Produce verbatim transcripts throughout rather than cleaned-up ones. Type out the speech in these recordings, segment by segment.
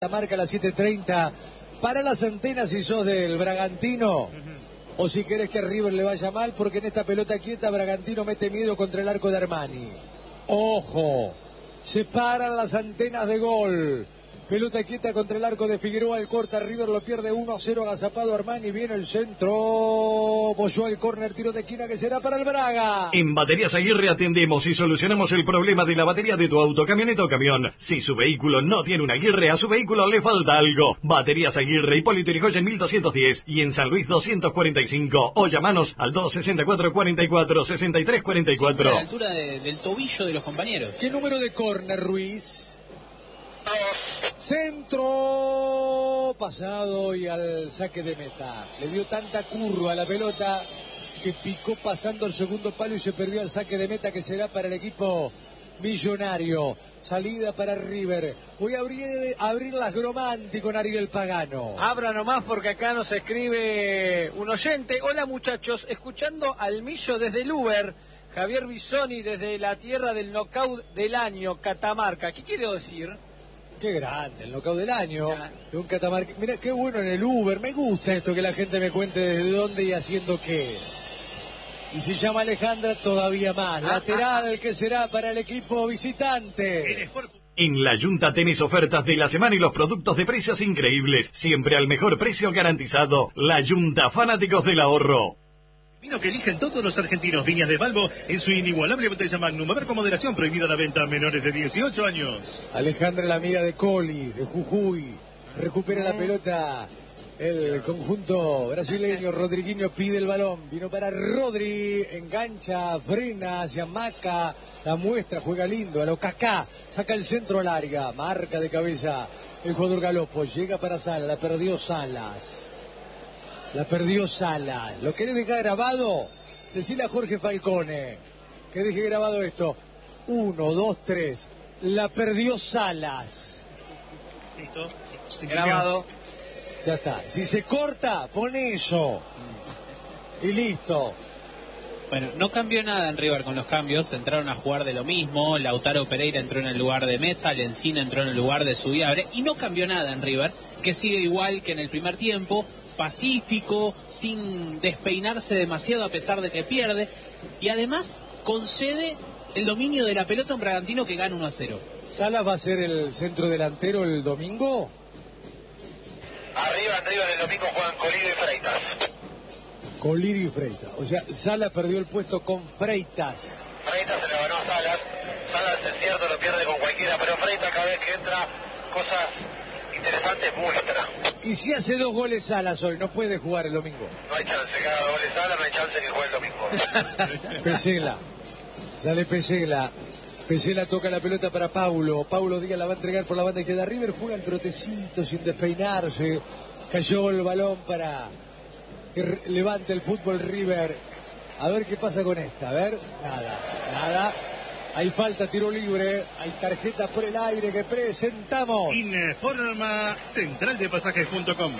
La marca a las siete treinta para las antenas si sos del Bragantino. Uh-huh. O si querés que River le vaya mal, porque en esta pelota quieta Bragantino mete miedo contra el arco de Armani. ¡Ojo! Se paran las antenas de gol. Pelota quieta contra el arco de Figueroa, el corta, River lo pierde uno a cero, agazapado Armani, viene el centro, Boyó el córner, tiro de esquina que será para el Braga. En Baterías Aguirre atendemos y solucionamos el problema de la batería de tu auto, camioneta o camión. Si su vehículo no tiene un Aguirre, a su vehículo le falta algo. Baterías Aguirre, Hipólito Yrigoyen mil doscientos diez y en San Luis doscientos cuarenta y cinco. O llamanos al dos sesenta y cuatro, cuarenta y cuatro, sesenta y tres cuarenta y cuatro. A la altura de, del tobillo de los compañeros. ¿Qué número de córner, Ruiz? Centro pasado y al saque de meta. Le dio tanta curva a la pelota que picó pasando el segundo palo y se perdió al saque de meta, que será para el equipo millonario. Salida para River. Voy a abrir, abrir las Gromanti con Ariel Pagano. Abra nomás porque acá nos escribe un oyente. Hola muchachos, escuchando al Millo desde el Uber. Javier Bisoni desde la tierra del knockout del año, Catamarca. ¿Qué quiero decir? Qué grande, el knockout del año de un Catamarca. Mira, qué bueno en el Uber. Me gusta esto que la gente me cuente desde dónde y haciendo qué. Y se llama Alejandra todavía más. Lateral que será para el equipo visitante. En La Yunta tenés ofertas de la semana y los productos de precios increíbles. Siempre al mejor precio garantizado. La Yunta, fanáticos del ahorro. Vino que eligen todos los argentinos, Viñas de Balbo, en su inigualable botella Magnum. A ver con moderación, prohibida la venta a menores de dieciocho años. Alejandra, la amiga de Coli, de Jujuy. Recupera la pelota el conjunto brasileño. Rodriguinho pide el balón. Vino para Rodri. Engancha, frena hacia Maca. La muestra, juega lindo. A lo Kaká. Saca el centro larga. Marca de cabeza el jugador Galopo. Llega para Salas. La perdió Salas. La perdió Salas. ¿Lo querés dejar grabado? Decile a Jorge Falcone que deje grabado esto. Uno, dos, tres. La perdió Salas. Listo. Grabado. Ya está. Si se corta, pone eso. Y listo. Bueno, no cambió nada en River con los cambios. Entraron a jugar de lo mismo. Lautaro Pereira entró en el lugar de Mesa. Lencina entró en el lugar de Subiabre. Y no cambió nada en River, que sigue igual que en el primer tiempo. Pacífico, sin despeinarse demasiado a pesar de que pierde, y además concede el dominio de la pelota a un Bragantino que gana uno a cero. ¿Salas va a ser el centro delantero el domingo? Arriba, arriba el domingo juegan Colidio y Freitas. Colidio y Freitas. O sea, Salas perdió el puesto con Freitas. Freitas se le ganó a Salas. Salas, es cierto, lo pierde con cualquiera, pero Freitas cada vez que entra, cosas interesantes muestra. Y si hace dos goles Salas hoy, no puede jugar el domingo. No hay chance que haga goles Salas, no hay chance que juegue el domingo. Pesela. Dale Pesela. Pesela toca la pelota para Paulo. Paulo Díaz la va a entregar por la banda y queda River. Juega el trotecito sin despeinarse. Cayó el balón para que levante el fútbol River. A ver qué pasa con esta. A ver, nada, nada. Hay falta, tiro libre, hay tarjeta por el aire que presentamos. Informa central de pasajes punto com.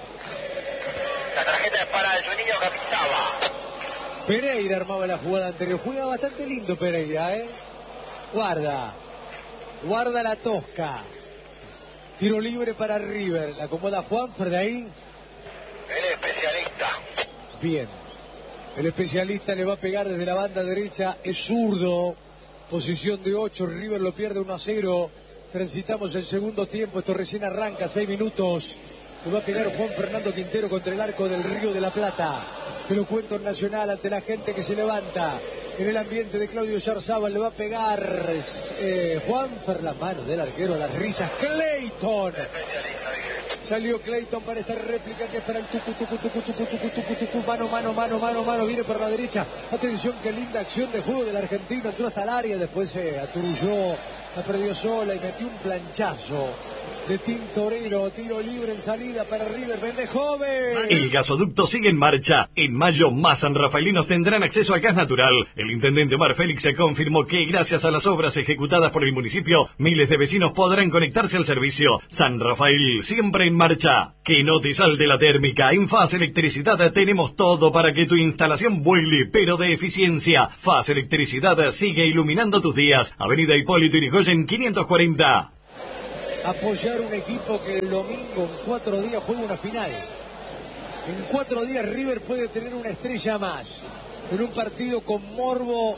La tarjeta es para el Juninho Capitaba. Pereira armaba la jugada anterior. Juega bastante lindo Pereira, ¿eh? Guarda. Guarda la tosca. Tiro libre para River. La acomoda Juanfer de ahí. El especialista. Bien. El especialista le va a pegar desde la banda derecha. Es zurdo. Posición de ocho, River lo pierde uno a cero. Transitamos el segundo tiempo, esto recién arranca, seis minutos. Le va a pegar Juan Fernando Quintero contra el arco del Río de la Plata. Te lo cuento en Nacional ante la gente que se levanta. En el ambiente de Claudio Yarzábal le va a pegar eh, Juan Fernando, la mano del arquero, las risas. Clayton. Salió Clayton para esta réplica que es para el tucu, tucu, tucu, tucu, tucu, tucu, tucu, mano, mano, mano, mano, mano, viene por la derecha. Atención, qué linda acción de juego del argentino, entró hasta el área, después se aturulló, la perdió sola y metió un planchazo de Tintorero, tiro libre en salida para River, vende joven. El gasoducto sigue en marcha. En mayo, más sanrafaelinos tendrán acceso al gas natural. El intendente Omar Félix se confirmó que, gracias a las obras ejecutadas por el municipio, miles de vecinos podrán conectarse al servicio. San Rafael, siempre en marcha. Que no te salte la térmica. En Faz Electricidad tenemos todo para que tu instalación vuele, pero de eficiencia. Faz Electricidad sigue iluminando tus días. Avenida Hipólito Yrigoyen quinientos cuarenta. apoyar un equipo que el domingo en cuatro días juega una final. En cuatro días River puede tener una estrella más en un partido con morbo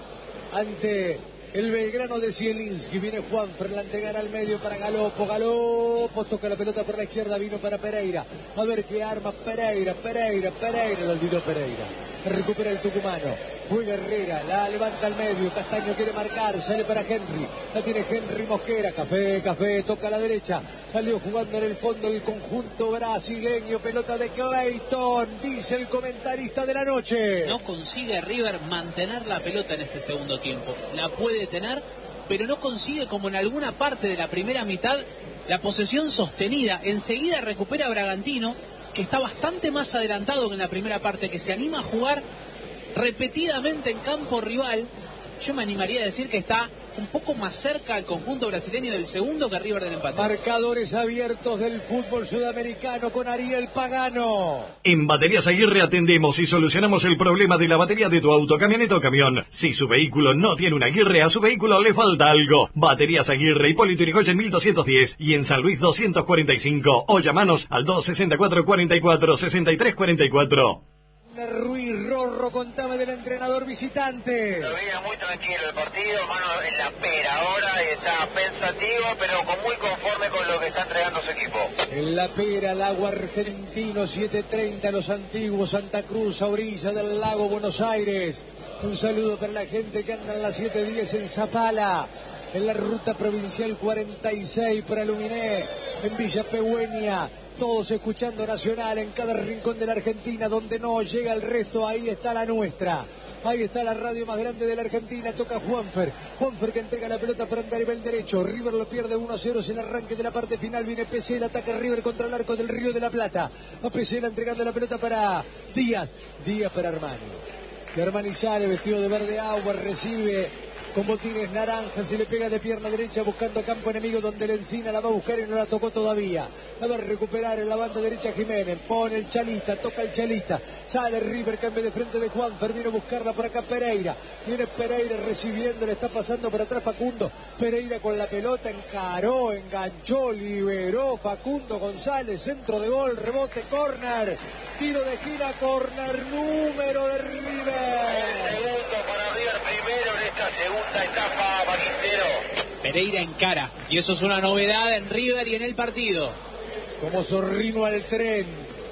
ante el Belgrano de Zielinski. Viene Juan Fernández al medio para Galopo. Galopo toca la pelota por la izquierda, vino para Pereira. A ver qué arma Pereira, Pereira, Pereira. Lo olvidó Pereira. Recupera el tucumano. Juega Herrera, la levanta al medio. Castaño quiere marcar, sale para Henry. La tiene Henry Mosquera. Café, Café, toca a la derecha. Salió jugando en el fondo el conjunto brasileño. Pelota de Clayton, dice el comentarista de la noche. No consigue River mantener la pelota en este segundo tiempo. La puede tener, pero no consigue, como en alguna parte de la primera mitad, la posesión sostenida. Enseguida recupera Bragantino, que está bastante más adelantado que en la primera parte, que se anima a jugar repetidamente en campo rival. Yo me animaría a decir que está un poco más cerca al conjunto brasileño del segundo que River del empate. Marcadores abiertos del fútbol sudamericano con Ariel Pagano. En Baterías Aguirre atendemos y solucionamos el problema de la batería de tu auto, camioneta o camión. Si su vehículo no tiene una Aguirre, a su vehículo le falta algo. Baterías Aguirre, Hipólito Yrigoyen mil doscientos diez y en San Luis doscientos cuarenta y cinco. O llamanos al dos sesenta y cuatro, cuarenta y cuatro, sesenta y tres cuarenta y cuatro. Ruiz, Rorro, contame del entrenador visitante. Lo veía muy tranquilo el partido, mano en la pera ahora, está pensativo, pero con muy conforme con lo que está entregando su equipo. En la pera, Lago Argentino, siete treinta, Los Antiguos, Santa Cruz, a orilla del lago Buenos Aires. Un saludo para la gente que anda en la siete diez en Zapala, en la ruta provincial cuarenta y seis para Luminé, en Villa Pegüeña. Todos escuchando Nacional en cada rincón de la Argentina, donde no llega el resto, ahí está la nuestra. Ahí está la radio más grande de la Argentina, toca Juanfer. Juanfer que entrega la pelota para andar el derecho. River lo pierde uno a cero, es el arranque de la parte final. Viene Pesela, ataca River contra el arco del Río de la Plata. A Pesela entregando la pelota para Díaz. Díaz para Armani. Y Armani sale vestido de verde agua, recibe con botines naranjas, se le pega de pierna derecha buscando campo enemigo donde la Encina la va a buscar y no la tocó todavía. La va a recuperar en la banda derecha Jiménez, pone el Chalita, toca el Chalita, sale River, cambia de frente de Juanfer, viene a buscarla por acá Pereira, viene Pereira recibiendo, le está pasando por atrás Facundo, Pereira con la pelota, encaró, enganchó, liberó Facundo González, centro de gol, rebote, córner, tiro de esquina, córner, número de River. Segundo para River, primero en esta segunda etapa, Magistero. Pereira encara, y eso es una novedad en River y en el partido. Como Zorrino al tren,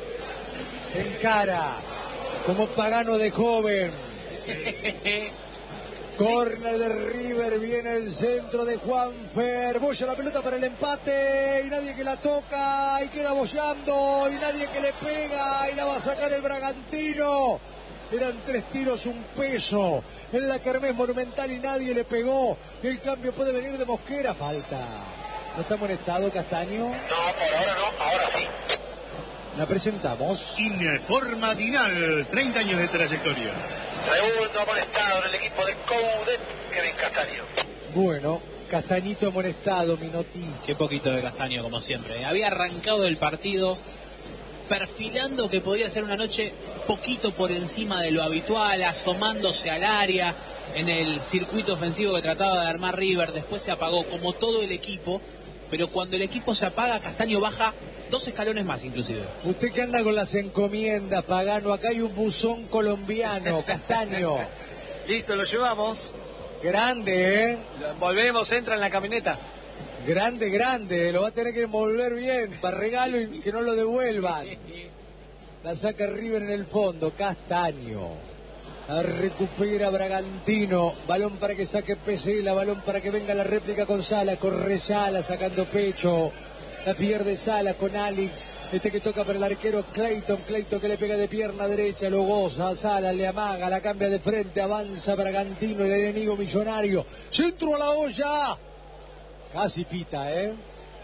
encara, como Pagano de joven. Corner de River, viene el centro de Juanfer, bolla la pelota para el empate, y nadie que la toca, y queda bollando, y nadie que le pega, y la va a sacar el Bragantino. Eran tres tiros, un peso en la Kermés Monumental y nadie le pegó. El cambio puede venir de Mosquera, falta. ¿No está amonestado Castaño? No, por ahora no, ahora sí. La presentamos. Informa Dinal, treinta años de trayectoria. Segundo amonestado en el equipo de Coudet, Kevin Castaño. Bueno, Castañito amonestado, Minotti. Qué poquito de Castaño, como siempre. Había arrancado el partido perfilando que podía ser una noche poquito por encima de lo habitual, asomándose al área en el circuito ofensivo que trataba de armar River. Después se apagó, como todo el equipo, pero cuando el equipo se apaga, Castaño baja dos escalones más inclusive. Usted que anda con las encomiendas, Pagano, acá hay un buzón colombiano, Castaño. Listo, lo llevamos. Grande, ¿eh? Volvemos, entra en la camioneta. Grande, grande, lo va a tener que envolver bien, para regalo y que no lo devuelvan. La saca River en el fondo, Castaño. La recupera Bragantino, balón para que saque Pesela, balón para que venga la réplica con Sala, corre Sala sacando pecho. La pierde Sala con Alex, este que toca para el arquero Clayton, Clayton que le pega de pierna derecha, lo goza, Sala le amaga, la cambia de frente, avanza Bragantino, el enemigo millonario, centro a la olla. Casi pita, ¿eh?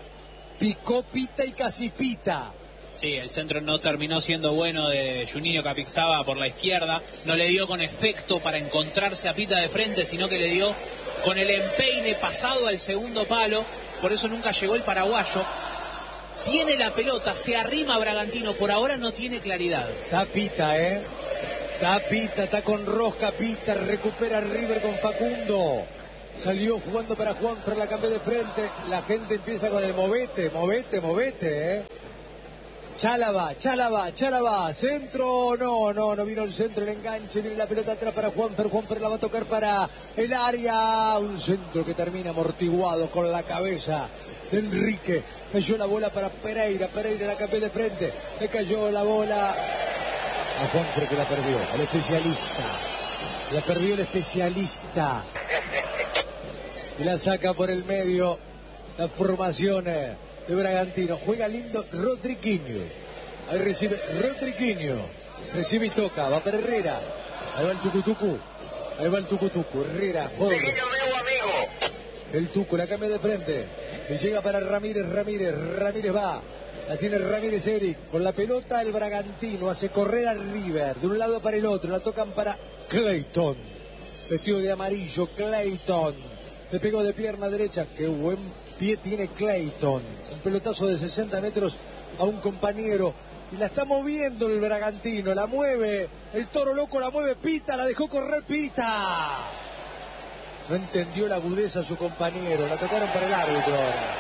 Picó, pita y casi pita. Sí, el centro no terminó siendo bueno de Juninho Capixaba por la izquierda. No le dio con efecto para encontrarse a Pita de frente, sino que le dio con el empeine pasado al segundo palo. Por eso nunca llegó el paraguayo. Tiene la pelota, se arrima a Bragantino. Por ahora no tiene claridad. Está pita, ¿eh? Está pita, está con rosca, pita. Recupera River con Facundo. Salió jugando para Juanfer, la cambió de frente. La gente empieza con el movete, movete, movete, ¿eh? Chalaba, Chalaba, Chalaba, centro, no, no, no vino el centro, el enganche, viene la pelota atrás para Juanfer, Juanfer la va a tocar para el área, un centro que termina amortiguado con la cabeza de Enrique, cayó la bola para Pereira, Pereira la cambió de frente, le cayó la bola a Juanfer que la perdió, al especialista, la perdió el especialista, y la saca por el medio, las formaciones de Bragantino. Juega lindo Rodriguinho. Ahí recibe Rodriguinho. Recibe y toca. Va para Herrera. Ahí va el Tucutucu. Ahí va el Tucutucu. Herrera. Joder. El Tucu la cambia de frente. Y llega para Ramírez. Ramírez. Ramírez va. La tiene Ramírez Eric. Con la pelota el Bragantino. Hace correr a River. De un lado para el otro. La tocan para Clayton. Vestido de amarillo. Clayton. Le pegó de pierna derecha. Qué buen pie tiene Clayton. Un pelotazo de sesenta metros a un compañero. Y la está moviendo el Bragantino. La mueve. El Toro Loco la mueve. Pita. La dejó correr. Pita. No entendió la agudeza a su compañero. La tocaron para el árbitro ahora.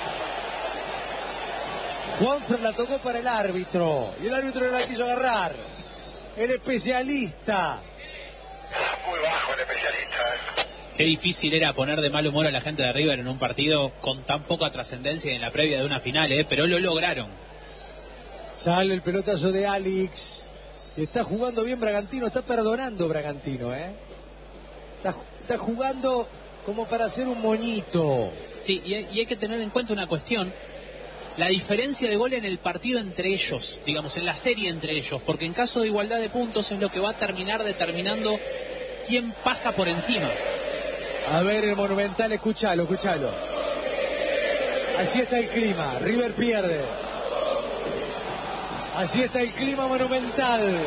Juanfer la tocó para el árbitro. Y el árbitro no la quiso agarrar. El especialista. Muy bajo el especialista. Qué difícil era poner de mal humor a la gente de River en un partido con tan poca trascendencia en la previa de una final, ¿eh? Pero lo lograron. Sale el pelotazo de Alex. Está jugando bien Bragantino, está perdonando Bragantino, ¿eh? Está, está jugando como para hacer un moñito. Sí, y hay, y hay que tener en cuenta una cuestión. La diferencia de gol en el partido entre ellos, digamos, en la serie entre ellos. Porque en caso de igualdad de puntos es lo que va a terminar determinando quién pasa por encima. A ver el Monumental, escúchalo, escúchalo. Así está el clima, River pierde. Así está el clima Monumental.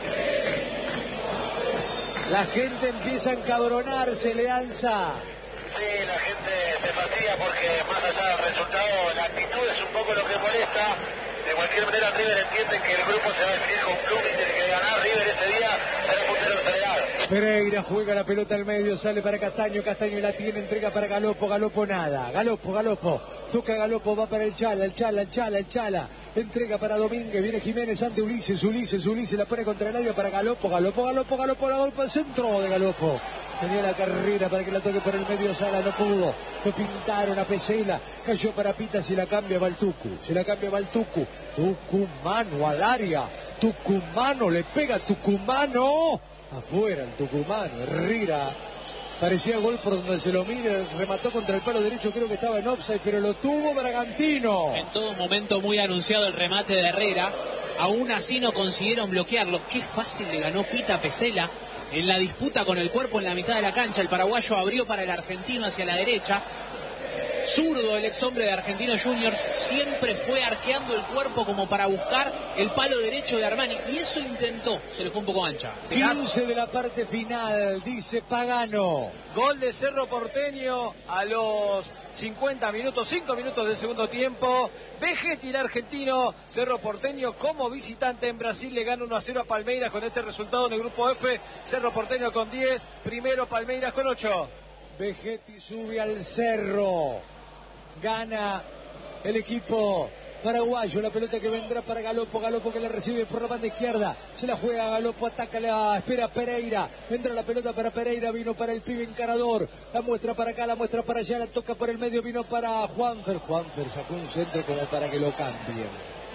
La gente empieza a encabronarse, Leanza. Sí, la gente se fastidia porque más allá del resultado, la actitud es un poco lo que molesta. De cualquier manera River entiende que el grupo se va a definir con club y tiene que ganar. River ese día será puntero federal. Pereira juega la pelota al medio, sale para Castaño, Castaño la tiene, entrega para Galopo, Galopo nada, Galopo, Galopo, toca Galopo, va para el Chala, el Chala, el Chala, el Chala, entrega para Domínguez, viene Jiménez ante Ulises, Ulises, Ulises, la pone contra el área para Galopo, Galopo, Galopo, Galopo, la golpe al centro de Galopo. Tenía la carrera para que la toque por el medio Sala, no pudo, lo pintaron a Pesela, cayó para Pita, se la cambia va el Tucu, se la cambia va el Tucu, Tucumano al área, Tucumano, le pega Tucumano, afuera el Tucumano, Herrera, parecía gol por donde se lo mire, remató contra el palo derecho, creo que estaba en offside, pero lo tuvo Bragantino. En todo momento muy anunciado el remate de Herrera, aún así no consiguieron bloquearlo, qué fácil le ganó Pita a Pesela. En la disputa con el cuerpo en la mitad de la cancha, el paraguayo abrió para el argentino hacia la derecha. Zurdo, el ex hombre de Argentinos Juniors, siempre fue arqueando el cuerpo como para buscar el palo derecho de Armani. Y eso intentó, se le fue un poco ancha. quince de la parte final, dice Pagano. Gol de Cerro Porteño a los cincuenta minutos, cinco minutos del segundo tiempo. Vegetti, el argentino. Cerro Porteño como visitante en Brasil le gana uno a cero a Palmeiras con este resultado en el grupo F. Cerro Porteño con diez, primero Palmeiras con ocho. Vegetti sube al Cerro. Gana el equipo paraguayo, la pelota que vendrá para Galopo, Galopo que la recibe por la banda izquierda, se la juega Galopo, ataca, la espera Pereira, entra la pelota para Pereira, vino para el pibe encarador, la muestra para acá, la muestra para allá, la toca por el medio, vino para Juanfer, Juanfer sacó un centro como para que lo cambien,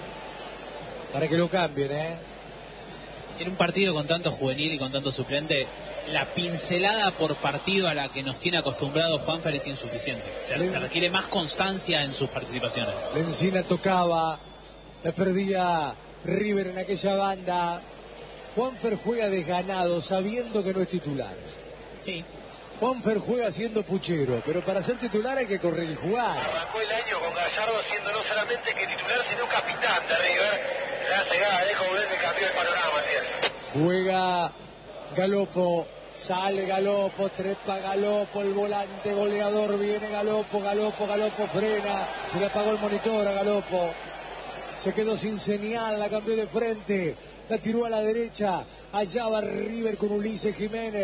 para que lo cambien, eh. En un partido con tanto juvenil y con tanto suplente, la pincelada por partido a la que nos tiene acostumbrado Juanfer es insuficiente. Se, se requiere más constancia en sus participaciones. Lencina tocaba, la perdía River en aquella banda. Juanfer juega desganado, sabiendo que no es titular. Sí. Juanfer juega siendo puchero, pero para ser titular hay que correr y jugar. Arrancó el año con Gallardo siendo no solamente que titular, sino capitán de River. La llegada de Joven me cambió el panorama, ¿sí? Juega Galopo, sale Galopo, trepa Galopo, el volante goleador, viene Galopo, Galopo, Galopo, frena, se le apagó el monitor a Galopo, se quedó sin señal, la cambió de frente, la tiró a la derecha, allá va River con Ulises Jiménez,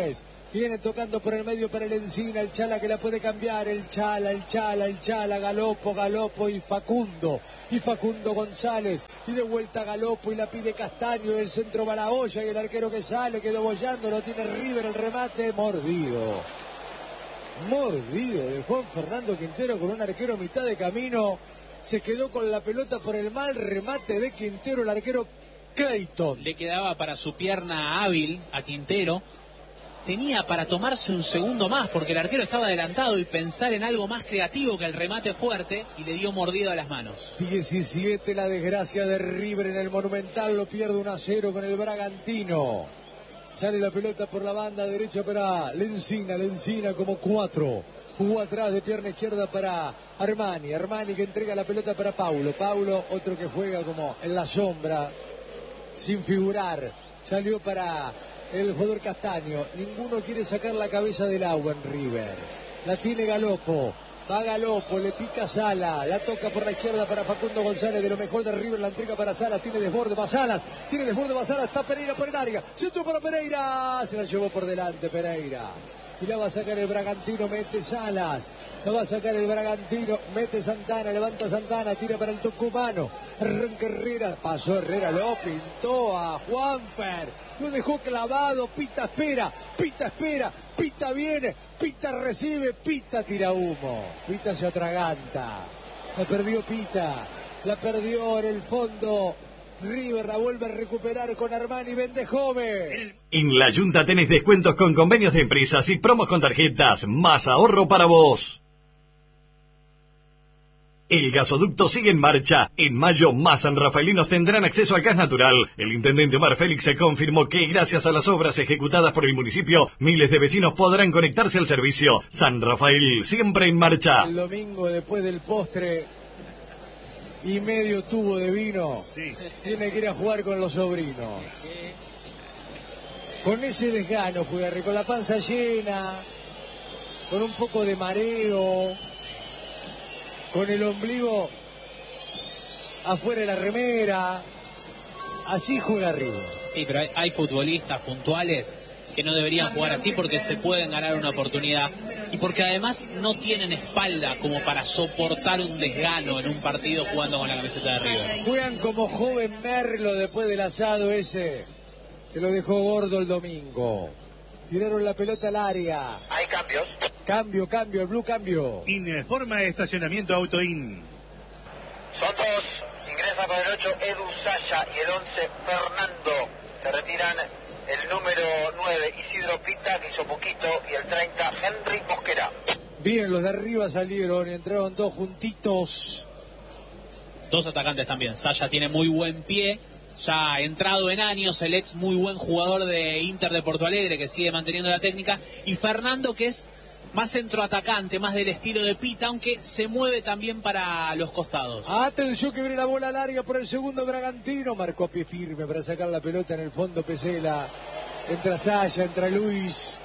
Viene tocando por el medio para el Encina, el Chala que la puede cambiar, el Chala, el Chala, el Chala, Galopo, Galopo y Facundo, y Facundo González, y de vuelta Galopo y la pide Castaño, el centro va la olla y el arquero que sale, quedó bollando, lo tiene River, el remate, mordido. Mordido de Juan Fernando Quintero con un arquero a mitad de camino, se quedó con la pelota por el mal remate de Quintero, el arquero Clayton. Le quedaba para su pierna hábil a Quintero. Tenía para tomarse un segundo más porque el arquero estaba adelantado y pensar en algo más creativo que el remate fuerte y le dio mordido a las manos. diecisiete la desgracia de River en el Monumental, lo pierde uno a cero con el Bragantino. Sale la pelota por la banda derecha para Lencina, Lencina como cuatro. Jugó atrás de pierna izquierda para Armani, Armani que entrega la pelota para Paulo. Paulo, otro que juega como en la sombra, sin figurar. Salió para el jugador Castaño. Ninguno quiere sacar la cabeza del agua en River. La tiene Galopo. Va Galopo, le pica Sala, la toca por la izquierda para Facundo González, de lo mejor de River, la entrega para Salas, tiene desborde, va Salas, tiene desborde, va Salas, está Pereira por el área, centro para Pereira, se la llevó por delante Pereira, y la va a sacar el Bragantino, mete Salas, la va a sacar el Bragantino, mete Santana, levanta Santana, tira para el tucumano, arranca Herrera, pasó Herrera, lo pintó a Juanfer, lo dejó clavado, Pita espera, Pita espera, Pita viene, Pita recibe, Pita tira humo, Pita se atraganta, la perdió Pita, la perdió en el fondo. River la vuelve a recuperar con Armani Vendejove. En la Junta tenés descuentos con convenios de empresas y promos con tarjetas. Más ahorro para vos. El gasoducto sigue en marcha. En mayo, más sanrafaelinos tendrán acceso al gas natural. El intendente Omar Félix se confirmó que, gracias a las obras ejecutadas por el municipio, miles de vecinos podrán conectarse al servicio. San Rafael, siempre en marcha. El domingo, después del postre y medio tubo de vino, sí, tiene que ir a jugar con los sobrinos. Sí. Con ese desgano juega, con la panza llena, con un poco de mareo, con el ombligo afuera de la remera. Así juega River. Sí, pero hay, hay futbolistas puntuales que no deberían jugar así porque se pueden ganar una oportunidad y porque además no tienen espalda como para soportar un desgano en un partido jugando con la camiseta de River. Juegan como joven Merlo después del asado ese que lo dejó gordo el domingo. Tiraron la pelota al área. Hay cambios. Cambio, cambio, el Blue cambio. Informa estacionamiento Autoin. Son dos. Ingresa por el ocho Edu Saya y el once Fernando. Se retiran el número nueve, Isidro Pita, que hizo poquito, y el treinta, Henry Mosquera. Bien, los de arriba salieron y entraron dos juntitos. Dos atacantes también. Saya tiene muy buen pie, ya entrado en años, el ex muy buen jugador de Inter de Porto Alegre, que sigue manteniendo la técnica. Y Fernando, que es más centroatacante, más del estilo de Pita, aunque se mueve también para los costados. Atención que viene la bola larga por el segundo Bragantino. Marcó a pie firme para sacar la pelota en el fondo Pesela. Entra Saya, entra Luis,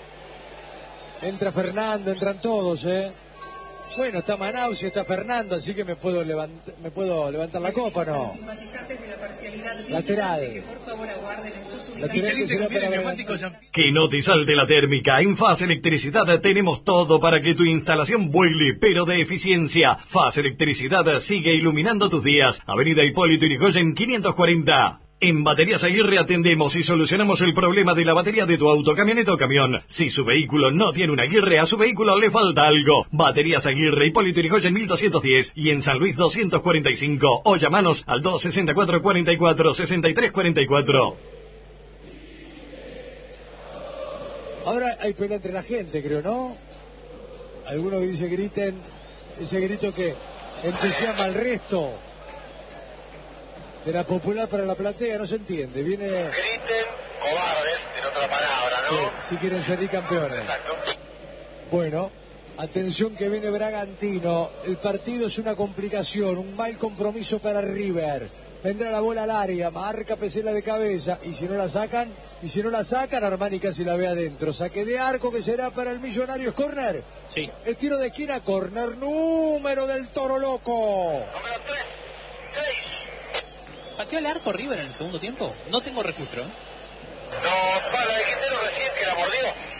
entra Fernando, entran todos, ¿eh? Bueno, está Manaus y está Fernando, así que me puedo levantar, me puedo levantar la copa, ¿no? Lateral. Lateral que, será para que no te salte la térmica. En Faz Electricidad tenemos todo para que tu instalación vuele, pero de eficiencia. Faz Electricidad sigue iluminando tus días. Avenida Hipólito Yrigoyen quinientos cuarenta. En Baterías Aguirre atendemos y solucionamos el problema de la batería de tu auto, camioneta o camión. Si su vehículo no tiene una Aguirre, a su vehículo le falta algo. Baterías Aguirre, Hipólito Yrigoyen mil doscientos diez y en San Luis doscientos cuarenta y cinco. O llamanos al dos sesenta y cuatro, cuarenta y cuatro, sesenta y tres cuarenta y cuatro. Ahora hay pelea entre la gente, creo, ¿no? Algunos que dicen griten, ese grito que entusiasma al resto. De la popular para la platea, no se entiende. Viene. Griten cobardes, en otra palabra, ¿no? Sí, si quieren ser campeones. Exacto. Bueno, atención que viene Bragantino. El partido es una complicación, un mal compromiso para River. Vendrá la bola al área, marca Pesela de cabeza. Y si no la sacan, y si no la sacan, Armani casi la ve adentro. Saque de arco que será para el Millonarios, córner. Sí. El tiro de esquina, córner número del Toro Loco. Número tres, seis. ¿Pateó el arco River en el segundo tiempo? No tengo registro. No, para la de Quintero recién que la mordió.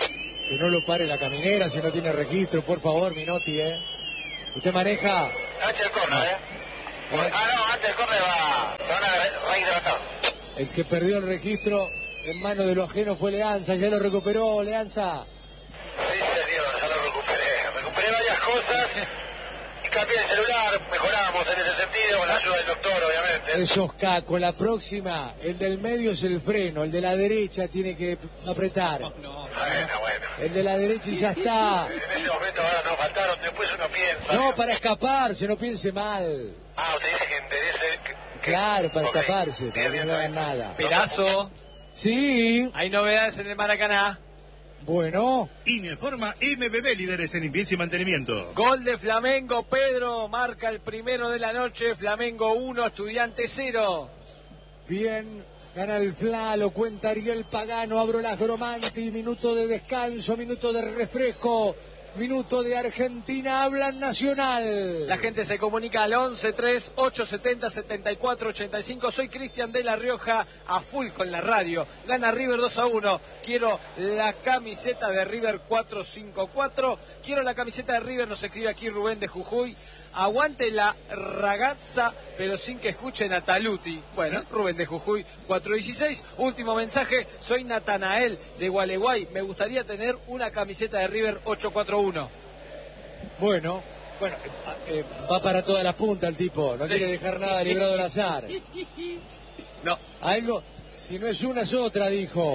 Que no lo pare la caminera si no tiene registro, por favor, Minotti, ¿eh? ¿Usted maneja? Antes del córner, ¿eh? ¿eh? Ah, no, antes del córner va, se van a rehidratar. El que perdió el registro en manos de lo ajeno fue Leanza, ya lo recuperó, Leanza. Sí, señor, ya lo recuperé. Recuperé varias cosas y cambié el celular, mejoramos en ese sentido, con la ayuda del doctor, obviamente. Esos cacos, la próxima, el del medio es el freno, el de la derecha tiene que apretar. No, no. Bueno, bueno. El de la derecha y ya está. En ese momento ahora nos faltaron, después uno piensa. No, para escaparse, no piense mal. Ah, usted dice que enderece... Que, que... Claro, para Okay. escaparse, Bien, para que bien, no hagan bien. nada. Perazo, Sí, hay novedades en el Maracaná. bueno, Ineforma M B B, líderes en limpieza y mantenimiento. Gol de Flamengo, Pedro marca el primero de la noche, Flamengo uno, Estudiante cero. bien, gana el Fla, lo cuenta Ariel Pagano, abro las Gromanti, minuto de descanso, minuto de refresco, minuto de Argentina, hablan Nacional. La gente se comunica al once tres ocho setenta setenta y cuatro ochenta y cinco. Soy Cristian de La Rioja, a full con la radio. Gana River dos a uno. Quiero la camiseta de River cuatro cinco cuatro. Quiero la camiseta de River, nos escribe aquí Rubén de Jujuy. Aguante la ragazza, pero sin que escuchen a Taluti. Bueno, Rubén de Jujuy, cuatro dieciséis. Último mensaje, soy Natanael de Gualeguay. Me gustaría tener una camiseta de River ocho cuatro uno. Bueno, bueno, eh, va para toda la punta el tipo, no quiere dejar nada librado al azar. No. Algo, si no es una es otra, dijo.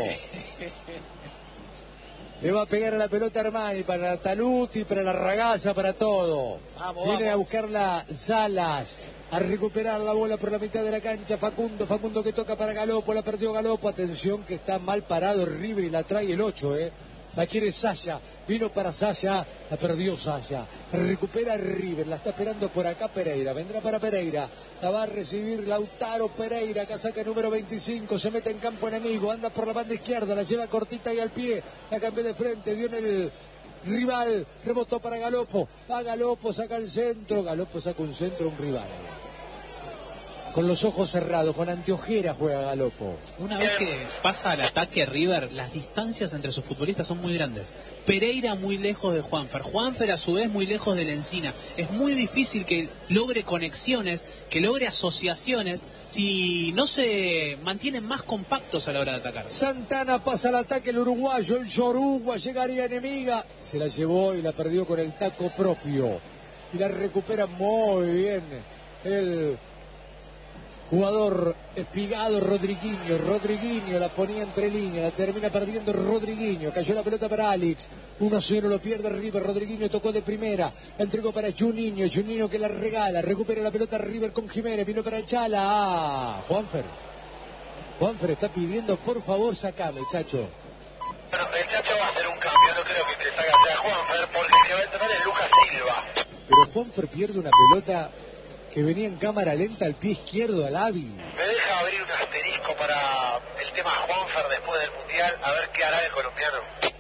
Le va a pegar a la pelota Armani, para Taluti, para la ragazza, para todo. Vamos, Viene vamos. a buscarla Salas, a recuperar la bola por la mitad de la cancha. Facundo, Facundo que toca para Galopo, la perdió Galopo. Atención que está mal parado River y la trae el ocho, eh. La quiere Saya, vino para Saya, la perdió Saya. Recupera River, la está esperando por acá Pereira, vendrá para Pereira. La va a recibir Lautaro Pereira, casaca número veinticinco, se mete en campo enemigo, anda por la banda izquierda, la lleva cortita y al pie, la cambió de frente, dio en el rival, rebotó para Galopo, va Galopo, saca el centro, Galopo saca un centro, un rival. Con los ojos cerrados, con anteojera juega Galopo. Una vez que pasa al ataque River, las distancias entre sus futbolistas son muy grandes. Pereira muy lejos de Juanfer, Juanfer a su vez muy lejos de Lencina. Es muy difícil que logre conexiones, que logre asociaciones, si no se mantienen más compactos a la hora de atacar. Santana pasa al ataque, el uruguayo, el Yoruba, llegaría enemiga. Se la llevó y la perdió con el taco propio. Y la recupera muy bien el jugador espigado Rodriguinho. Rodriguinho la ponía entre líneas, la termina perdiendo Rodriguinho. Cayó la pelota para Alex. uno cero lo pierde River. Rodriguinho tocó de primera. La entregó para Juninho. Juninho que la regala. Recupera la pelota River con Jiménez. Vino para el Chala. Ah, Juanfer. Juanfer está pidiendo, por favor, sacame, chacho. Bueno, el Chacho va a hacer un cambio, no creo que te salga sea Juanfer, porque el que va a entrar es Lucas Silva. Pero Juanfer pierde una pelota que venía en cámara lenta al pie izquierdo al Avi. Me deja abrir un asterisco para el tema Juanfer después del Mundial, a ver qué hará el colombiano.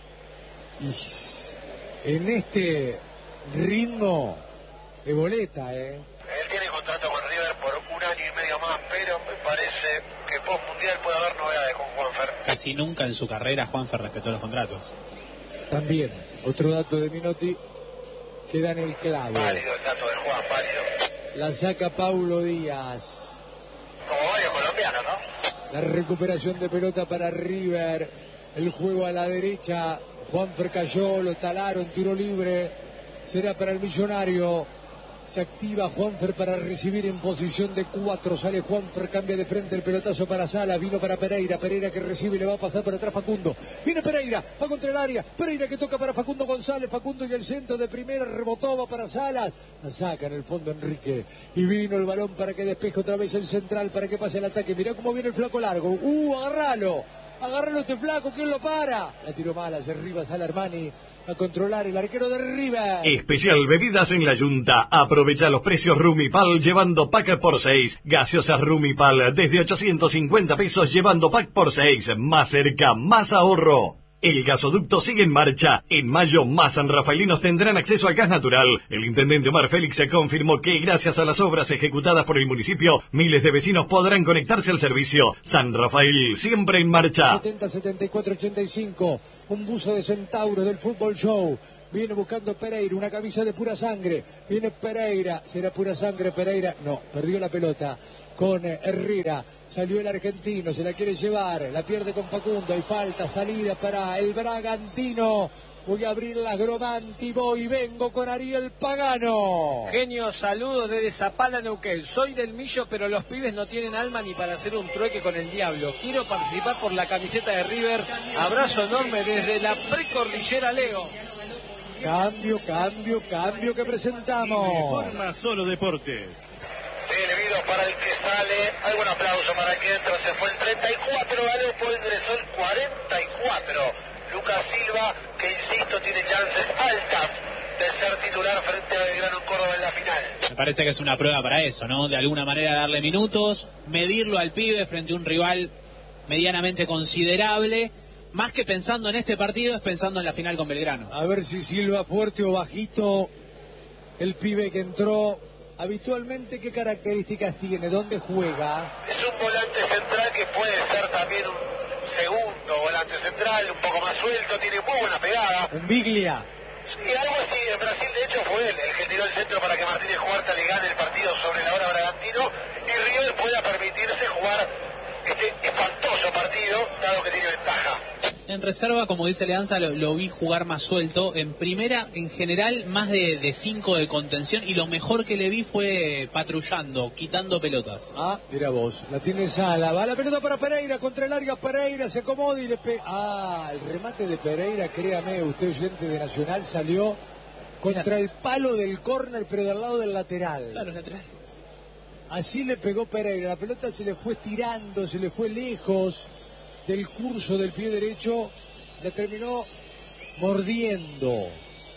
Y en este ritmo de boleta, ¿eh? Él tiene contrato con River por un año y medio más, pero me parece que post Mundial puede haber novedades con Juanfer. Casi nunca en su carrera Juanfer respetó los contratos. También, otro dato de Minotti que da en el clavo. Válido el dato de Juan, válido. La saca Paulo Díaz. Como varios colombianos, ¿no? La recuperación de pelota para River. El juego a la derecha. Juanfer cayó, lo talaron, tiro libre. Será para el Millonario. Se activa Juanfer para recibir en posición de cuatro. Sale Juanfer, cambia de frente el pelotazo para Sala. Vino para Pereira. Pereira que recibe y le va a pasar por atrás Facundo. Viene Pereira, va contra el área. Pereira que toca para Facundo González. Facundo y el centro de primera. Rebotó, va para Salas. La saca en el fondo Enrique. Y vino el balón para que despeje otra vez el central. Para que pase el ataque. Mirá cómo viene el flaco largo. ¡Uh, agárralo! Agárralo este flaco, ¿quién lo para? La tiró mal hacia arriba, sale Armani a controlar el arquero de River. Especial bebidas en la Yunta. Aprovecha los precios Rumipal llevando pack por seis. Gaseosas Rumipal desde ochocientos cincuenta pesos llevando pack por seis. Más cerca, más ahorro. El gasoducto sigue en marcha. En mayo, más sanrafaelinos tendrán acceso al gas natural. El intendente Omar Félix se confirmó que, gracias a las obras ejecutadas por el municipio, miles de vecinos podrán conectarse al servicio. San Rafael, siempre en marcha. setenta, setenta y cuatro, ochenta y cinco. Un buzo de Centauro del Fútbol Show. Viene buscando Pereira, una camisa de pura sangre. Viene Pereira. ¿Será pura sangre Pereira? No, perdió la pelota con Herrera. Salió el argentino, se la quiere llevar. La pierde con Facundo. Hay falta, salida para el Bragantino. Voy a abrir las Gromanti, voy, vengo con Ariel Pagano. Genio, saludos desde Zapala, Neuquén. Soy del Millo, pero los pibes no tienen alma ni para hacer un trueque con el diablo. Quiero participar por la camiseta de River. Abrazo enorme desde la precordillera Leo. Cambio, cambio, cambio que presentamos. Informa Solo Deportes. Televido para el que sale. Algún aplauso para el que entra. Se fue el treinta y cuatro. Galopo ingresó el cuarenta y cuatro. Lucas Silva, que insisto, tiene chances altas de ser titular frente a Belgrano en Córdoba en la final. Me parece que es una prueba para eso, ¿no? De alguna manera darle minutos, medirlo al pibe frente a un rival medianamente considerable. Más que pensando en este partido, es pensando en la final con Belgrano. A ver si Silva fuerte o bajito. El pibe que entró. Habitualmente, ¿qué características tiene? ¿Dónde juega? Es un volante central que puede ser también un segundo volante central, un poco más suelto, tiene muy buena pegada. Un Biglia. Y algo así, en Brasil de hecho fue él el que tiró el centro para que Martínez Huerta le gane el partido sobre la hora Bragantino y River pueda permitirse jugar este espantoso partido, dado que tiene ventaja. En reserva, como dice Leanza, lo, lo vi jugar más suelto. En primera, en general, más de, de cinco de contención. Y lo mejor que le vi fue patrullando, quitando pelotas. Ah, mira vos, la tiene Sala. Va la pelota para Pereira, contra el área Pereira, se acomoda y le pega. Ah, el remate de Pereira, créame, usted oyente de Nacional, salió contra el palo del córner, pero del lado del lateral. Claro, lateral. Así le pegó Pereira, la pelota se le fue tirando, se le fue lejos del curso del pie derecho, la terminó mordiendo.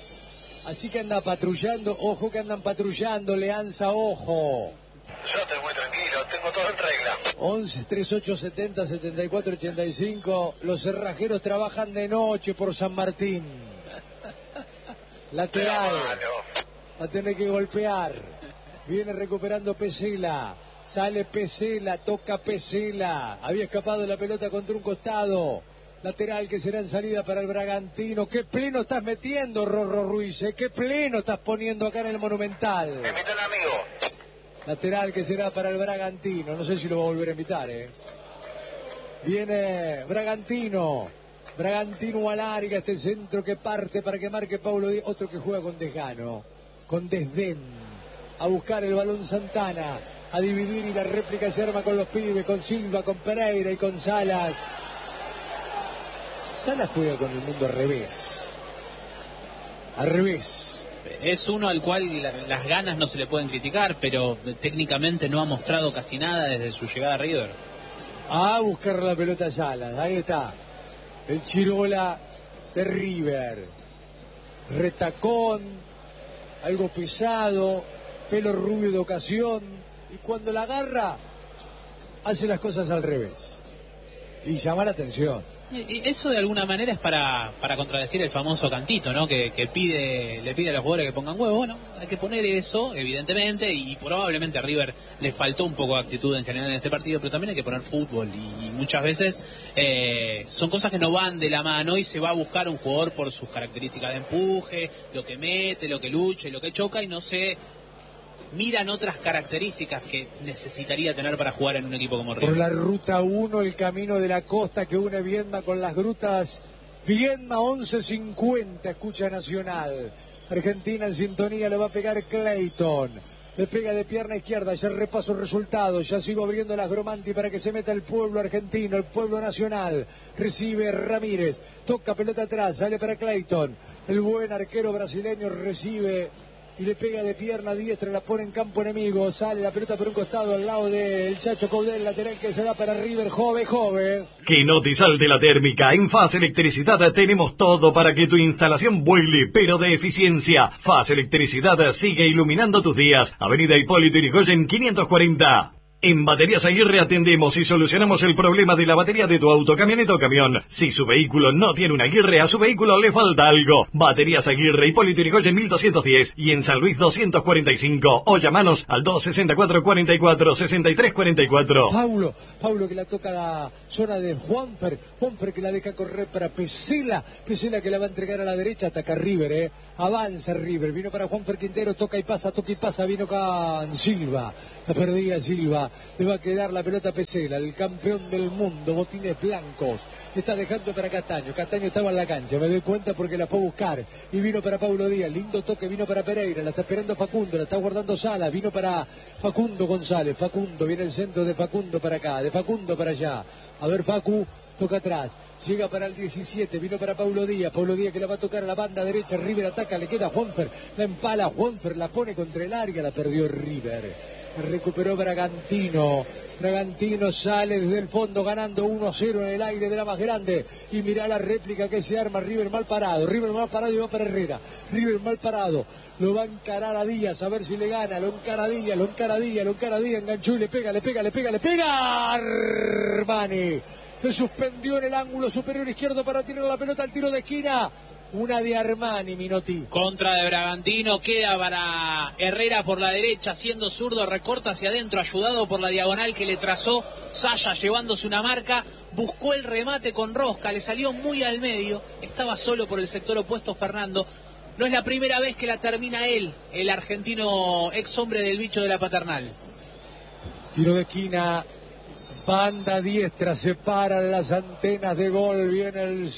Así que anda patrullando, ojo que andan patrullando, Leanza, ojo. Yo estoy muy tranquilo, tengo todo en regla. once, treinta y ocho, setenta, setenta y cuatro, ochenta y cinco, los cerrajeros trabajan de noche por San Martín. Lateral, va a tener que golpear. Viene recuperando Pesela. Sale Pesela, toca Pesela. Había escapado la pelota contra un costado. Lateral que será en salida para el Bragantino. ¡Qué pleno estás metiendo, Rorro Ruiz! ¿eh? ¡Qué pleno estás poniendo acá en el Monumental! Me invita un amigo. Lateral que será para el Bragantino. No sé si lo va a volver a invitar, ¿eh? Viene Bragantino. Bragantino alarga este centro que parte para que marque Paulo Díaz. Otro que juega con desgano, con desdén. A buscar el balón Santana. A dividir y la réplica se arma con los pibes, con Silva, con Pereira y con Salas. Salas juega con el mundo al revés. Al revés. Es uno al cual la, las ganas no se le pueden criticar, pero técnicamente no ha mostrado casi nada desde su llegada a River. A buscar la pelota Salas, ahí está. El Chirola de River. Retacón, algo pesado, pelo rubio de ocasión. Y cuando la agarra, hace las cosas al revés. Y llama la atención. Y eso de alguna manera es para, para contradecir el famoso cantito, ¿no? Que, que pide, le pide a los jugadores que pongan huevo. Bueno, hay que poner eso, evidentemente, y probablemente a River le faltó un poco de actitud en general en este partido, pero también hay que poner fútbol. Y, y muchas veces eh, son cosas que no van de la mano y se va a buscar un jugador por sus características de empuje, lo que mete, lo que lucha y lo que choca, y no se miran otras características que necesitaría tener para jugar en un equipo como River. Por la ruta uno, el camino de la costa que une Viedma con las grutas. Viedma once cincuenta, escucha Nacional. Argentina en sintonía, le va a pegar Clayton. Le pega de pierna izquierda, ya repaso resultados, ya sigo abriendo las Gromanti para que se meta el pueblo argentino, el pueblo nacional. Recibe Ramírez, toca pelota atrás, sale para Clayton. El buen arquero brasileño recibe y le pega de pierna diestra, la pone en campo enemigo, sale la pelota por un costado al lado del Chacho Caudel, lateral que se va para River, Jove, Jove. Que no te salte la térmica. En Faz Electricidad tenemos todo para que tu instalación vuele, pero de eficiencia. Faz Electricidad sigue iluminando tus días. Avenida Hipólito Yrigoyen quinientos cuarenta. En Baterías Aguirre atendemos y solucionamos el problema de la batería de tu auto, camioneta o camión. Si su vehículo no tiene una Aguirre, a su vehículo le falta algo. Baterías Aguirre, Hipólito Yrigoyen mil doscientos diez y en San Luis doscientos cuarenta y cinco. O llamanos al dos sesenta y cuatro cuarenta y cuatro sesenta y tres cuarenta y cuatro. Paulo, Paulo que la toca la zona de Juanfer. Juanfer que la deja correr para Pesela. Pesela que la va a entregar a la derecha. Ataca River, eh. Avanza River. Vino para Juanfer Quintero. Toca y pasa, toca y pasa. Vino con Silva. La perdía Silva. Le va a quedar la pelota a Pesela, el campeón del mundo, botines blancos. Está dejando para Castaño. Castaño estaba en la cancha, me doy cuenta porque la fue a buscar. Y vino para Paulo Díaz, lindo toque, vino para Pereira, la está esperando Facundo, la está guardando Sala, vino para Facundo González. Facundo, viene el centro de Facundo para acá, de Facundo para allá. A ver, Facu, toca atrás, llega para el diecisiete, vino para Paulo Díaz, Paulo Díaz que la va a tocar a la banda derecha, River ataca, le queda Juanfer, la empala Juanfer, la pone contra el área, la perdió River. Recuperó Bragantino. Bragantino sale desde el fondo ganando uno a cero en el aire de la más grande. Y mirá la réplica que se arma. River mal parado. River mal parado y va para Herrera. River mal parado. Lo va a encarar a Díaz a ver si le gana. Lo encara a Díaz, lo encara a Díaz, lo encara a Díaz. Enganchó y le pega, le pega, le pega, le pega. Armani. Se suspendió en el ángulo superior izquierdo para tirar la pelota al tiro de esquina. Una de Armani, Minotti. Contra de Bragantino, queda para Herrera por la derecha, siendo zurdo, recorta hacia adentro, ayudado por la diagonal que le trazó Saya, llevándose una marca, buscó el remate con rosca, le salió muy al medio, estaba solo por el sector opuesto Fernando. No es la primera vez que la termina él, el argentino ex hombre del bicho de la Paternal. Tiro de esquina. Banda diestra, separan las antenas de gol, viene el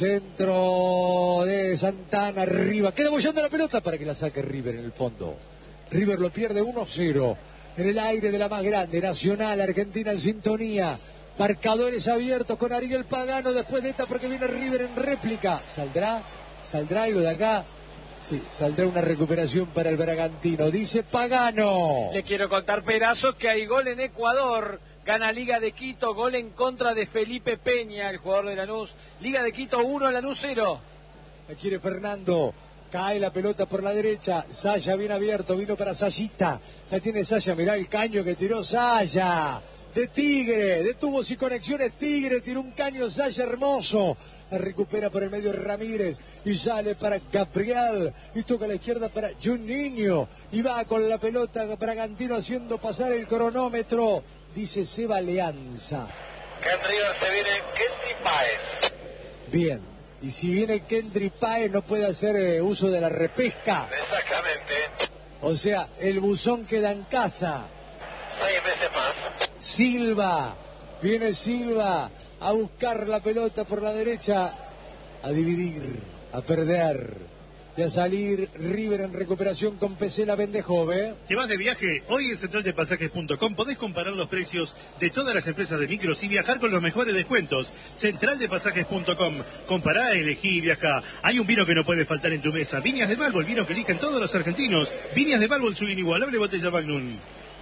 centro de Santana, arriba, queda bollando la pelota para que la saque River en el fondo. River lo pierde uno cero, en el aire de la más grande, Nacional, Argentina en sintonía, marcadores abiertos con Ariel Pagano después de esta porque viene River en réplica. ¿Saldrá? ¿Saldrá algo de acá? Sí, saldrá una recuperación para el Bragantino, dice Pagano. Le quiero contar, Perazo, que hay gol en Ecuador. Gana Liga de Quito, gol en contra de Felipe Peña, el jugador de Lanús. Liga de Quito uno, Lanús cero. La quiere Fernando. Cae la pelota por la derecha. Saya bien abierto, vino para Sayita. La tiene Saya, mirá el caño que tiró Saya. De Tigre, de tubos y conexiones Tigre, tiró un caño Saya hermoso. La recupera por el medio Ramírez y sale para Gabriel y toca a la izquierda para Juninho y va con la pelota Bragantino haciendo pasar el cronómetro, dice Seba Alianza. Que en River se viene Kendry Páez. Bien, y si viene Kendry Páez no puede hacer eh, uso de la repesca. Exactamente. O sea, el buzón queda en casa. Seis veces más. Silva, viene Silva a buscar la pelota por la derecha, a dividir, a perder y a salir River en recuperación con Pesela Vendejove. ¿Te vas de viaje? Hoy en central de pasajes punto com podés comparar los precios de todas las empresas de micros y viajar con los mejores descuentos. central de pasajes punto com. Compará, elegí y viajá. Hay un vino que no puede faltar en tu mesa. Viñas de Malvo, el vino que eligen todos los argentinos. Viñas de Malvo en su inigualable botella Magnum.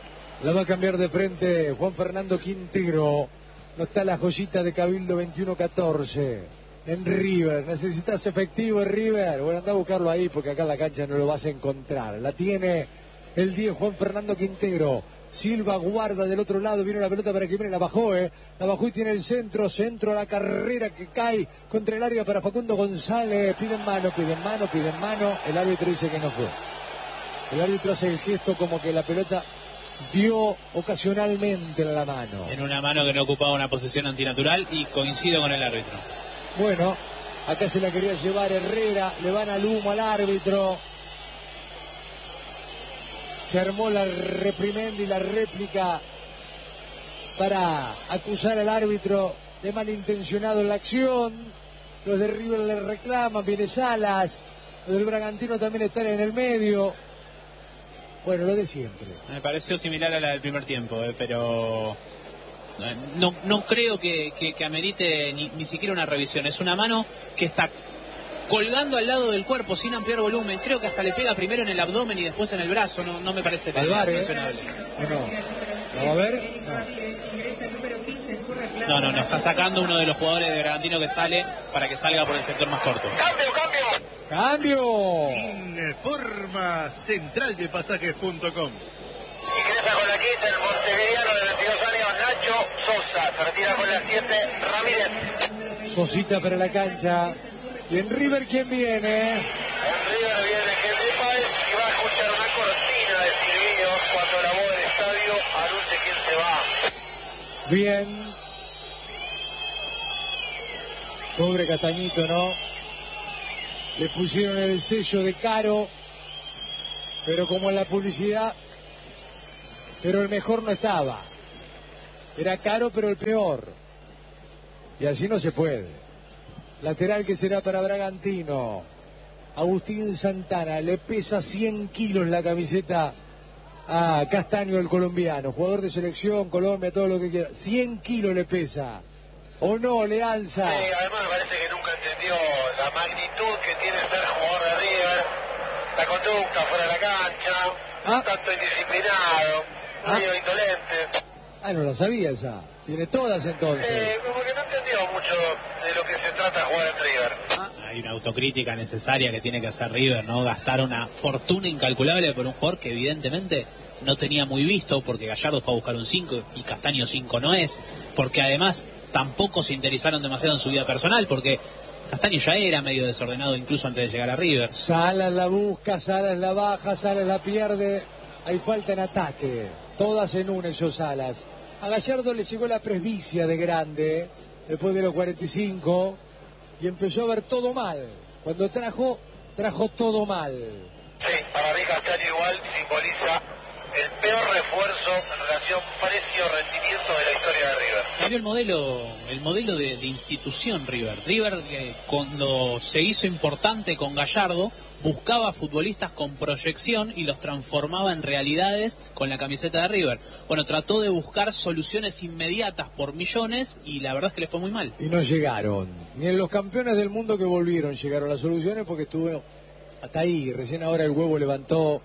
La va a cambiar de frente Juan Fernando Quintero. No está la joyita de Cabildo veintiuno catorce en River. Necesitas efectivo en River. Bueno, anda a buscarlo ahí porque acá en la cancha no lo vas a encontrar. La tiene el diez Juan Fernando Quintero. Silva guarda del otro lado. Viene la pelota para que viene. La bajó, eh. La bajó y tiene el centro. Centro a la carrera que cae contra el área para Facundo González. Piden mano, piden mano, piden mano. El árbitro dice que no fue. El árbitro hace el gesto como que la pelota dio ocasionalmente en la mano. En una mano que no ocupaba una posición antinatural y coincido con el árbitro. Bueno, acá se la quería llevar Herrera, le van al humo al árbitro. Se armó la reprimenda y la réplica para acusar al árbitro de malintencionado en la acción. Los de River le reclaman, viene Salas. Los del Bragantino también están en el medio. Bueno, lo de siempre. Me pareció similar a la del primer tiempo, eh, pero eh, no, no creo que, que, que amerite ni, ni siquiera una revisión. Es una mano que está colgando al lado del cuerpo sin ampliar volumen. Creo que hasta le pega primero en el abdomen y después en el brazo. No, no me parece sancionable. ¿O no? ¿Lo va a ver? No. no, no, no. Está sacando uno de los jugadores de Bragantino que sale para que salga por el sector más corto. ¡Cambio, cambio! ¡Cambio! Informa central de pasajes punto com. Ingresa con la quinta el montevideano de veintidós años. Se retira con la siete Ramírez. Sosita para la cancha. Y en River, ¿quién viene? En River viene Kendry Páez y va a escuchar una cortina de silbidos cuando la voz del estadio anuncie quién se va. Bien. Pobre Castañito, ¿no? Le pusieron el sello de caro, pero como en la publicidad, pero el mejor no estaba. Era caro, pero el peor. Y así no se puede. Lateral que será para Bragantino. Agustín Santana, le pesa cien kilos la camiseta a Castaño, el colombiano. Jugador de selección, Colombia, todo lo que quiera. cien kilos le pesa. ¿O no, Leanza? Sí, además me parece que nunca entendió la magnitud que tiene ser jugador de River. La conducta fuera de la cancha, Ah. un tanto indisciplinado, Ah. medio indolente. Ah, no la sabía esa. Tiene todas entonces. Eh, como que no entendió mucho de lo que se trata de jugar en River. Hay una autocrítica necesaria que tiene que hacer River, ¿no? Gastar una fortuna incalculable por un jugador que evidentemente no tenía muy visto, porque Gallardo fue a buscar un cinco y Castaño cinco no es, porque además tampoco se interesaron demasiado en su vida personal, porque Castaño ya era medio desordenado incluso antes de llegar a River. Salas la busca, Salas la baja, Salas la pierde. Hay falta en ataque. Todas en una esos Salas. A Gallardo le llegó la presbicia de grande, después de los cuarenta y cinco, y empezó a ver todo mal. Cuando trajo, trajo todo mal. Sí, para mí Castaño igual simboliza el peor refuerzo en relación precio-rendimiento de la historia de River. Cambió el modelo, el modelo de, de institución River. River eh, cuando se hizo importante con Gallardo buscaba futbolistas con proyección y los transformaba en realidades con la camiseta de River. Bueno, trató de buscar soluciones inmediatas por millones y la verdad es que le fue muy mal. Y no llegaron. Ni en los campeones del mundo que volvieron llegaron las soluciones porque estuvo hasta ahí. Recién ahora el Huevo levantó.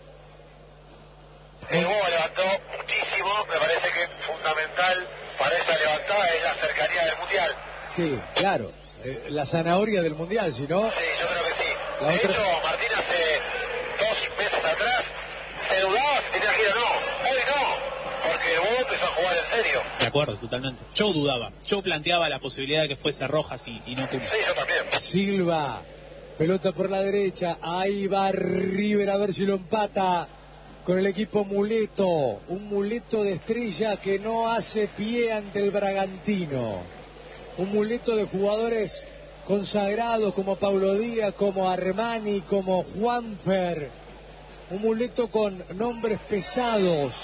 El Huevo levantó muchísimo, me parece que fundamental para esa levantada es la cercanía del Mundial. Sí, claro. Eh, la zanahoria del Mundial, si no. Sí, yo creo que sí. La de otra... hecho, Martín hace dos meses atrás se dudaba si tenía que ir o no. Hoy no, porque el Huevo empezó a jugar en serio. De acuerdo, totalmente. Yo dudaba. Yo planteaba la posibilidad de que fuese Rojas y, y no Cunha. Sí, yo también. Silva, pelota por la derecha, ahí va River a ver si lo empata con el equipo Muleto, un Muleto de estrella que no hace pie ante el Bragantino, un Muleto de jugadores consagrados como Paulo Díaz, como Armani, como Juanfer, un Muleto con nombres pesados,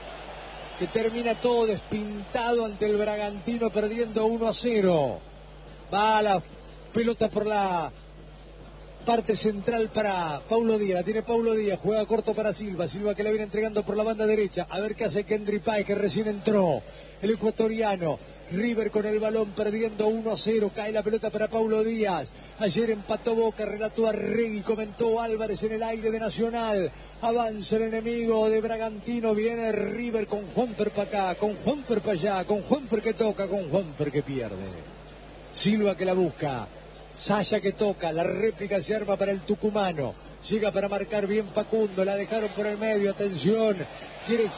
que termina todo despintado ante el Bragantino perdiendo uno a cero. Va a la pelota por la parte central para Paulo Díaz, la tiene Paulo Díaz, juega corto para Silva, Silva que la viene entregando por la banda derecha, a ver qué hace Kendry Páez que recién entró, el ecuatoriano. River con el balón perdiendo uno a cero, cae la pelota para Paulo Díaz. Ayer empató Boca, relató Arregui, comentó Álvarez en el aire de Nacional. Avanza el enemigo de Bragantino, viene River con Juanfer para acá, con Juanfer para allá, con Juanfer que toca, con Juanfer que pierde. Silva que la busca, Saya que toca, la réplica se arma para el tucumano. Llega para marcar bien Facundo, la dejaron por el medio, atención, quiere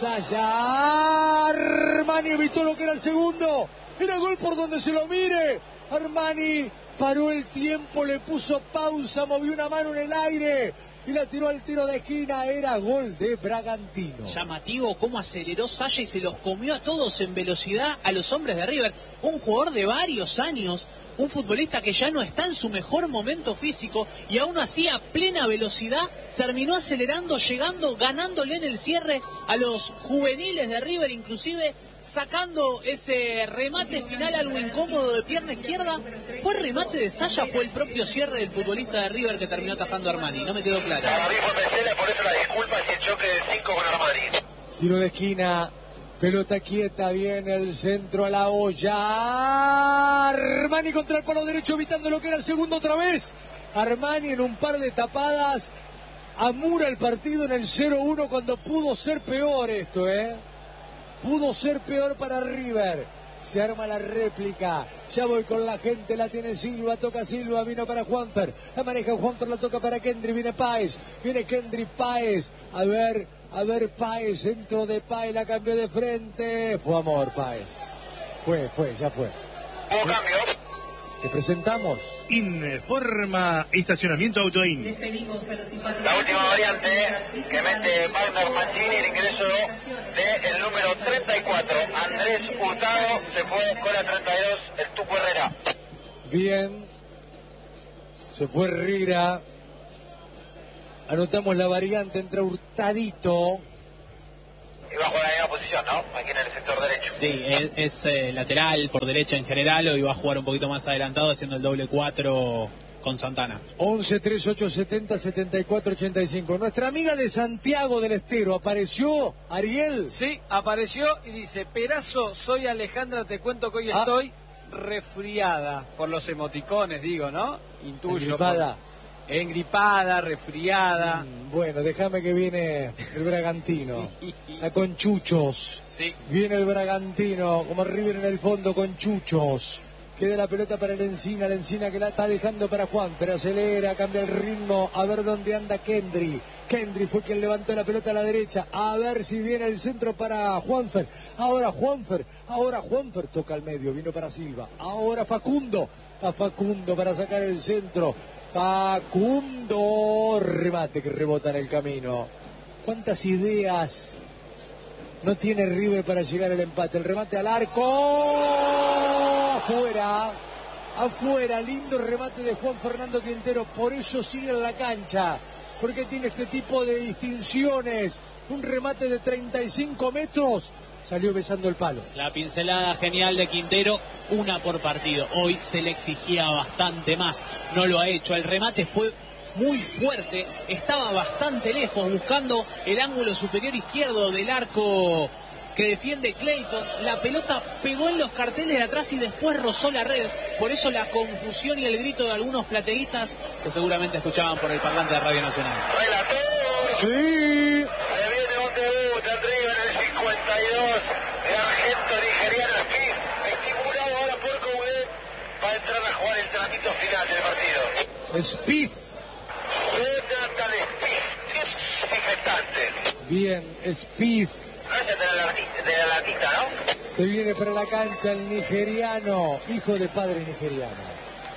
Saya. Armani evitó lo que era el segundo. Era gol por donde se lo mire. Armani paró el tiempo, le puso pausa, movió una mano en el aire y la tiró al tiro de esquina. Era gol de Bragantino. Llamativo cómo aceleró Saya y se los comió a todos en velocidad a los hombres de River. Un jugador de varios años, un futbolista que ya no está en su mejor momento físico y aún así a plena velocidad terminó acelerando, llegando, ganándole en el cierre a los juveniles de River, inclusive sacando ese remate final algo incómodo de pierna izquierda. ¿Fue el remate de Saya o fue el propio cierre del futbolista de River que terminó atajando a Armani? No me quedó claro. Para mí fue Pesela, por eso la disculpa y el choque de cinco con Armani. Tiro de esquina, pelota quieta, viene el centro a la olla. Armani contra el palo derecho, evitando lo que era el segundo otra vez. Armani en un par de tapadas amura el partido en el cero uno cuando pudo ser peor esto, ¿eh? Pudo ser peor para River. Se arma la réplica. Ya voy con la gente, la tiene Silva, toca Silva, vino para Juanfer. La maneja Juanfer, la toca para Kendry, viene Páez. Viene Kendry Páez. A ver, a ver Páez, centro de Páez, la cambió de frente. Fue amor Páez. Fue, fue, ya fue. Hubo cambio. Te presentamos. Informa Estacionamiento Autoin. La última variante que mete Wagner Mancini, el ingreso del número treinta y cuatro. Andrés Hurtado se fue con la treinta y dos, el Tuco Herrera. Bien. Se fue Rira. Anotamos la variante entre Hurtadito. Y va a jugar en la misma posición, ¿no? Aquí en el sector derecho. Sí, es, es eh, lateral por derecha en general, o iba a jugar un poquito más adelantado haciendo el doble cuatro con Santana. once, treinta y ocho, setenta, setenta y cuatro, ochenta y cinco. Nuestra amiga de Santiago del Estero, ¿apareció, Ariel? Sí, apareció y dice, Perazo, soy Alejandra, te cuento que hoy Ah. estoy resfriada. Por los emoticones, digo, ¿no? Intuyo. Engripada. por- Engripada, resfriada. Mm, Bueno, déjame que viene el Bragantino. Está con chuchos. Sí. Viene el Bragantino, como River en el fondo con chuchos. Queda la pelota para el Encina, la Encina que la está dejando para Juan, pero acelera, cambia el ritmo, a ver dónde anda Kendry. Kendry fue quien levantó la pelota a la derecha, a ver si viene el centro para Juanfer. Ahora Juanfer, ahora Juanfer toca al medio, vino para Silva. Ahora Facundo, a Facundo para sacar el centro. Facundo, remate que rebota en el camino. ¿Cuántas ideas no tiene River para llegar al empate? El remate al arco, afuera, afuera, lindo remate de Juan Fernando Quintero, por eso sigue en la cancha, porque tiene este tipo de distinciones, un remate de treinta y cinco metros, salió besando el palo. La pincelada genial de Quintero, una por partido. Hoy se le exigía bastante más, no lo ha hecho. El remate fue muy fuerte, estaba bastante lejos, buscando el ángulo superior izquierdo del arco que defiende Clayton. La pelota pegó en los carteles de atrás y después rozó la red. Por eso la confusión y el grito de algunos plateístas que seguramente escuchaban por el parlante de Radio Nacional. Relator. Sí. Ahí viene un debut en River en el cincuenta y dos. El argento nigeriano Steve, estimulado ahora por Coudet, va a entrar a jugar el trámite final del partido. Spiff. Jonathan Steve, diez instantes. Bien, Spiff. No es el de la latita, de la latita, ¿no? Se viene para la cancha el nigeriano, hijo de padre nigeriano.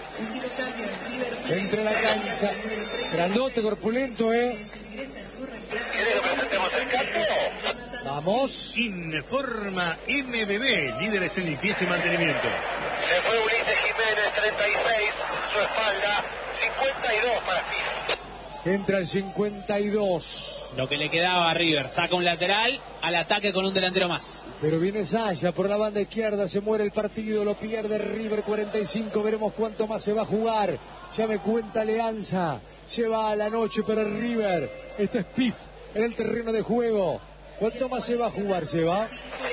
Entra a la cancha, grandote, corpulento, ¿eh? ¿Quiere que presentemos el cambio? Vamos. Informa M B B, líderes en limpieza y mantenimiento. Se fue Ulises Jiménez, treinta y seis, su espalda, cincuenta y dos para Steve. Entra el cincuenta y dos. Lo que le quedaba a River, saca un lateral al ataque con un delantero más. Pero viene Saya por la banda izquierda, se muere el partido, lo pierde River cuarenta y cinco, veremos cuánto más se va a jugar. Ya me cuenta Alianza, lleva a la noche para River. Este es Piff en el terreno de juego. ¿Cuánto más se va a jugar? ¿Se va?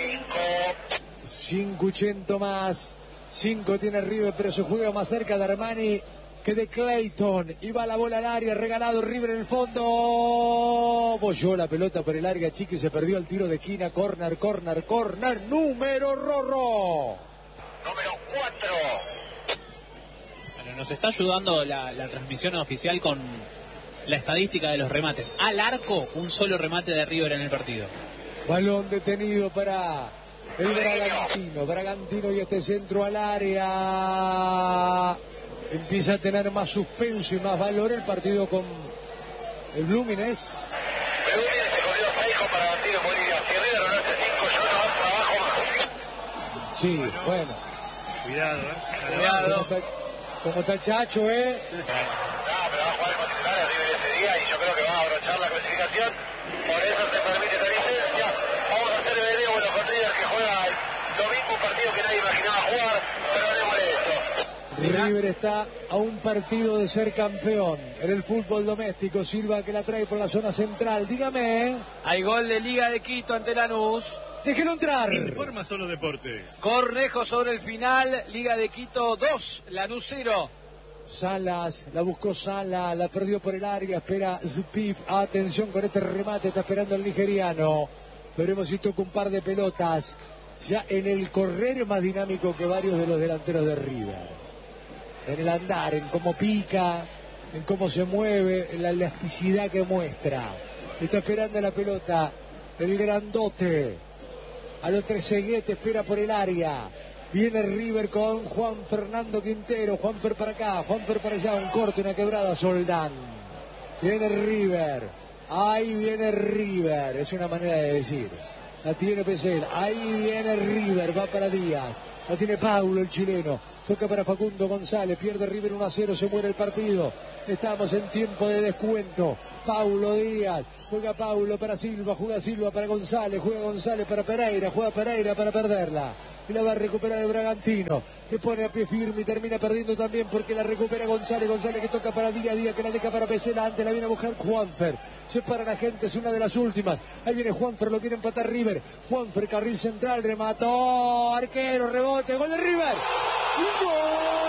cinco ochenta más. cinco tiene River, pero se juega más cerca de Armani que de Clayton. Y va la bola al área, regalado River en el fondo. Bolló la pelota por el área chica y se perdió el tiro de esquina. Corner, corner, corner. Número Rorro. Número cuatro. Bueno, nos está ayudando la, la transmisión oficial con la estadística de los remates. Al arco, un solo remate de River en el partido. Balón detenido para el Bragantino. Bragantino y este centro al área. Empieza a tener más suspenso y más valor el partido con el Bluminense. Blumen se corrió seis con Bragantino en Bolivia. Si River no hace cinco, yo no trabajo más. Sí, bueno. Cuidado, ¿eh? Cuidado. ¿Cómo está, cómo está el Chacho, eh? No, pero va a jugar con titulares River ese día y yo creo que va a abrochar la clasificación. Por eso se permite esta licencia. Vamos a hacer el video bueno con River que juega el domingo, un partido que nadie imaginaba jugar, pero hablemos de esto. River está a un partido de ser campeón en el fútbol doméstico. Silva que la trae por la zona central. Dígame. Hay gol de Liga de Quito ante Lanús. Déjelo entrar. Informa Solo Deportes. Cornejo sobre el final. Liga de Quito dos, Lanús cero. Salas, la buscó Sala, la perdió por el área, espera Spiff. Atención con este remate, está esperando el nigeriano. Veremos si toca un par de pelotas. Ya en el correr es más dinámico que varios de los delanteros de River. En el andar, en cómo pica, en cómo se mueve, en la elasticidad que muestra. Está esperando la pelota el grandote. A los Trezeguet espera por el área. Viene River con Juan Fernando Quintero. Juanfer para acá, Juanfer para allá. Un corte, una quebrada, Soldán. Viene River. Ahí viene River. Es una manera de decir. La tiene Pesel. Ahí viene River. Va para Díaz. La tiene Paulo, el chileno. Toca para Facundo González. Pierde River uno a cero. Se muere el partido. Estamos en tiempo de descuento. Paulo Díaz. Juega Paulo para Silva. Juega Silva para González. Juega González para Pereira. Juega Pereira para perderla. Y la va a recuperar el Bragantino. Que pone a pie firme y termina perdiendo también porque la recupera González. González que toca para Díaz. Díaz que la deja para Pesela. Antes la viene a buscar Juanfer. Se para la gente. Es una de las últimas. Ahí viene Juanfer. Lo quiere empatar River. Juanfer, carril central. Remató. Arquero. Rebote. Gol de River. ¡Gol!